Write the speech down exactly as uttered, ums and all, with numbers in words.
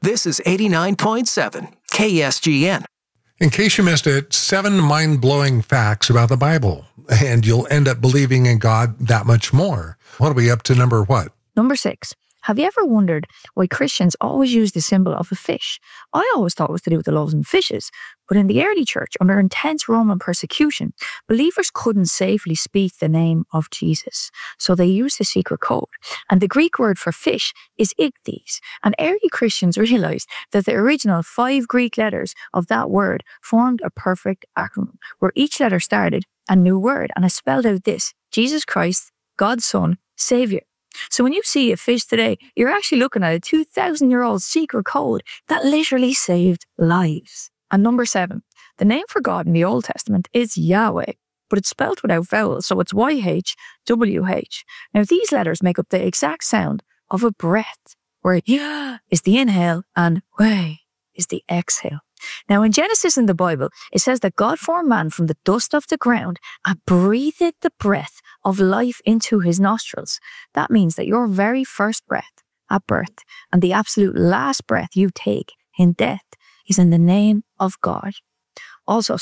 This is eighty-nine point seven K S G N. In case you missed it, seven mind-blowing facts about the Bible, and you'll end up believing in God that much more. What are we up to number what? Number six. Have you ever wondered why Christians always use the symbol of a fish? I always thought it was to do with the loaves and fishes, but in the early church, under intense Roman persecution, believers couldn't safely speak the name of Jesus, so they used the secret code. And the Greek word for fish is ichthys, and early Christians realized that the original five Greek letters of that word formed a perfect acronym, where each letter started a new word, and it spelled out this: Jesus Christ, God's Son, Savior. So when you see a fish today, you're actually looking at a two thousand year old secret code that literally saved lives. And number seven, the name for God in the Old Testament is Yahweh, but it's spelled without vowels, so it's Y H W H. Now these letters make up the exact sound of a breath, where Yah is the inhale and Weh is the exhale. Now in Genesis in the Bible, it says that God formed man from the dust of the ground and breathed the breath of life into his nostrils. That means that your very first breath at birth and the absolute last breath you take in death is in the name of God. Also,